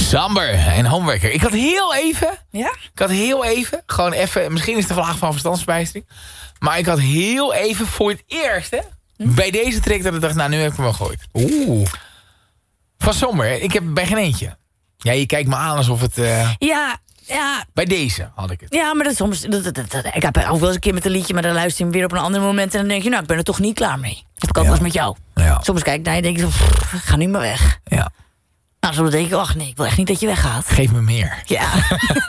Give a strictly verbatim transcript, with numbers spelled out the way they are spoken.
Samber en Homeworker. Ik had heel even... Ja? Ik had heel even... Gewoon even... Misschien is het een vlaag van verstandsbijstering. Maar ik had heel even voor het eerst... Hè, hm? bij deze track dat ik dacht... Nou, nu heb ik hem wel gegooid. Oeh. Van Somber. Ik heb bij geen eentje. Ja, je kijkt me aan alsof het... Uh, ja, ja. Bij deze had ik het. Ja, maar dat soms... Dat, dat, dat, ik heb ook wel eens een keer met een liedje... maar dan luister je hem weer op een ander moment... en dan denk je... nou, ik ben er toch niet klaar mee. Dat heb ik ook wel eens met jou. Ja. Soms kijk ik naar je en denk ik... ga nu maar weg. Ja. Nou, soms denk ik... ach nee, ik wil echt niet dat je weggaat. Geef me meer. Ja.